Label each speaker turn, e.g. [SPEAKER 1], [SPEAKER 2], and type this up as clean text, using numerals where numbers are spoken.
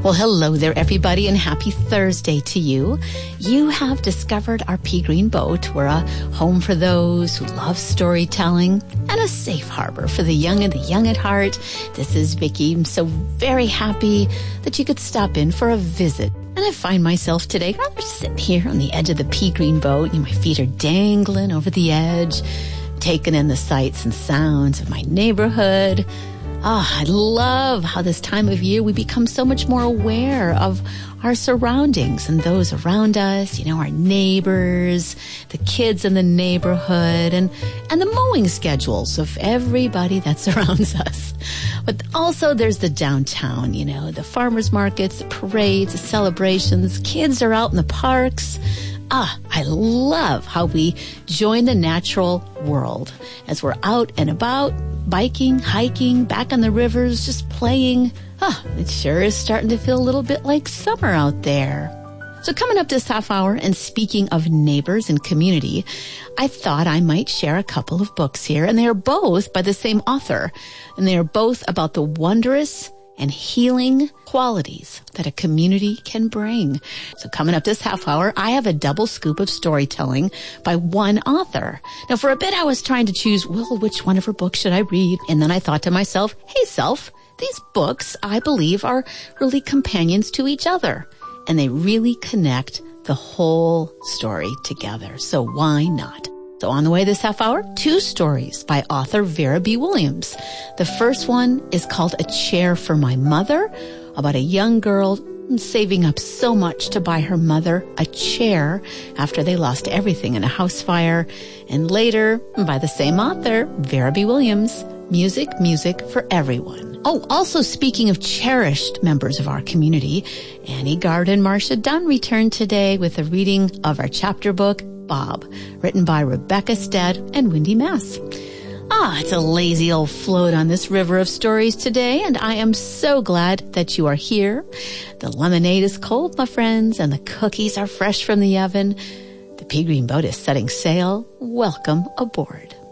[SPEAKER 1] Well, hello there, everybody, and happy Thursday to you. You have discovered our Pea Green Boat. We're a home for those who love storytelling and a safe harbor for the young and the young at heart. This is Vicki. I'm so very happy that you could stop in for a visit. And I find myself today rather sitting here on the edge of the Pea Green Boat. My feet are dangling over the edge, taking in the sights and sounds of my neighborhood. I love how this time of year we become so much more aware of our surroundings and those around us, our neighbors, the kids in the neighborhood, and the mowing schedules of everybody that surrounds us. But also there's the downtown, the farmers markets, the parades, the celebrations, kids are out in the parks. I love how we join the natural world as we're out and about, biking, hiking, back on the rivers, just playing. It sure is starting to feel a little bit like summer out there. So coming up this half hour, and speaking of neighbors and community, I thought I might share a couple of books here, and they are both by the same author, and they are both about the wondrous and healing qualities that a community can bring. So coming up this half hour, I have a double scoop of storytelling by one author. Now, for a bit, I was trying to choose, which one of her books should I read? And then I thought to myself, hey, self, these books, I believe, are really companions to each other. And they really connect the whole story together. So why not? So on the way this half hour, 2 stories by author Vera B. Williams. The first one is called A Chair for My Mother, about a young girl saving up so much to buy her mother a chair after they lost everything in a house fire. And later, by the same author, Vera B. Williams, Music for Everyone. Also speaking of cherished members of our community, Annie Gard and Marcia Dunn returned today with a reading of our chapter book, Bob, written by Rebecca Stead and Wendy Mass. It's a lazy old float on this river of stories today, and I am so glad that you are here. The lemonade is cold, my friends, and the cookies are fresh from the oven. The Pea Green Boat is setting sail. Welcome aboard.